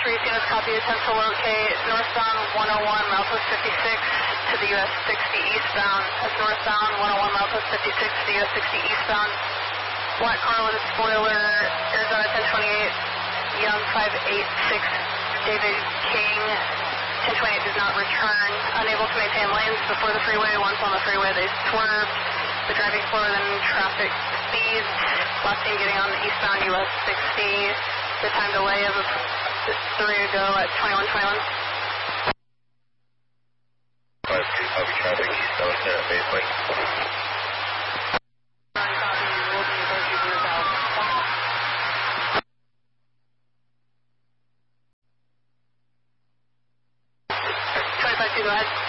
Units copy, attempt to locate northbound 101 milepost 56 to the US 60 eastbound. That's northbound 101 milepost 56 to the US 60 eastbound. Black car with a spoiler, Arizona 1028, Young 586, David King, 1028 does not return. Unable to maintain lanes before the freeway. Once on the freeway, they swerved. The driving slower than traffic speeds. Last team getting on the eastbound US 60. The time delay of 3 ago at 2121. 5-2, copy traffic, eastbound at baseline. Go ahead.